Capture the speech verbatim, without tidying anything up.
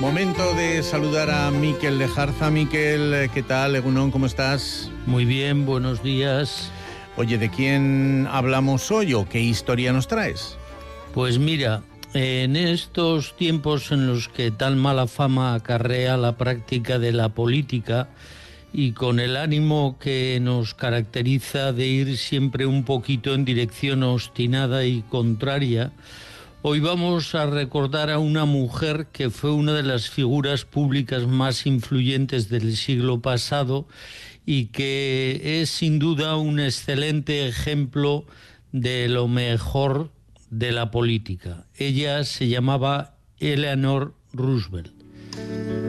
Momento de saludar a Mikel Lejarza. Mikel, ¿qué tal? Egunon, ¿cómo estás? Muy bien, buenos días. Oye, ¿de quién hablamos hoy o qué historia nos traes? Pues mira, en estos tiempos en los que tan mala fama acarrea la práctica de la política y con el ánimo que nos caracteriza de ir siempre un poquito en dirección obstinada y contraria, hoy vamos a recordar a una mujer que fue una de las figuras públicas más influyentes del siglo pasado y que es sin duda un excelente ejemplo de lo mejor de la política. Ella se llamaba Eleanor Roosevelt.